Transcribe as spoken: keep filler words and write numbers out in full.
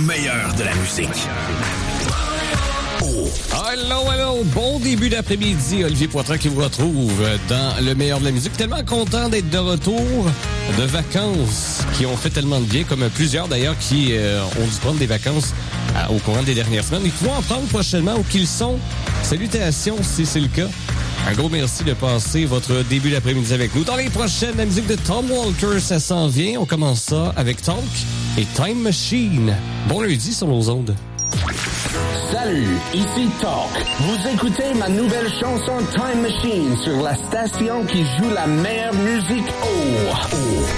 meilleur de la musique. Oh. Hello, hello! Bon début d'après-midi. Olivier Poitras qui vous retrouve dans le meilleur de la musique. Tellement content d'être de retour de vacances qui ont fait tellement de bien, comme plusieurs d'ailleurs qui euh, ont dû prendre des vacances euh, au courant des dernières semaines et qui vont en prendre prochainement ou qu'ils sont. Salutations si c'est le cas. Un gros merci de passer votre début d'après-midi avec nous. Dans les prochaines, la musique de Tom Walker, ça s'en vient. On commence ça avec Talk et Time Machine. Bon lundi sur nos ondes. Salut, ici Talk. Vous écoutez ma nouvelle chanson Time Machine sur la station qui joue la meilleure musique. Oh, oh.